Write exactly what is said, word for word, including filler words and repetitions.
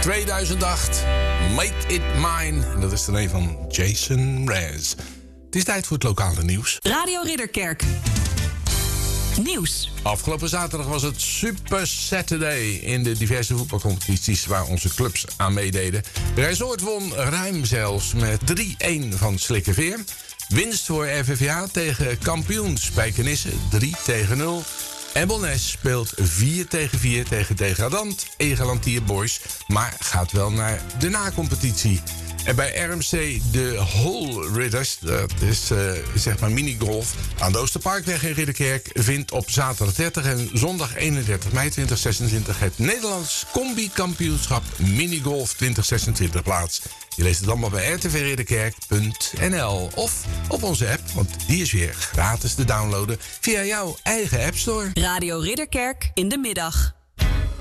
tweeduizend acht, Make It Mine. En dat is er een van Jason Mraz. Het is tijd voor het lokale nieuws. Radio Ridderkerk. Nieuws. Afgelopen zaterdag was het Super Saturday in de diverse voetbalcompetities waar onze clubs aan meededen. Resort won ruim zelfs met drie-een van Slikkerveer. Winst voor R V V A tegen kampioen Spijkenisse, drie tegen nul. En Bonnes speelt vier tegen vier tegen degradant Egalantier Boys, maar gaat wel naar de na-competitie. En bij R M C de Hole Ridders, dat is uh, zeg maar minigolf, aan de Oosterparkweg in Ridderkerk, vindt op zaterdag dertig en zondag eenendertig mei tweeduizend zesentwintig het Nederlands Combi-kampioenschap Minigolf tweeduizend zesentwintig plaats. Je leest het allemaal bij r t v ridderkerk punt n l of op onze app, want die is weer gratis te downloaden via jouw eigen App Store. Radio Ridderkerk in de middag.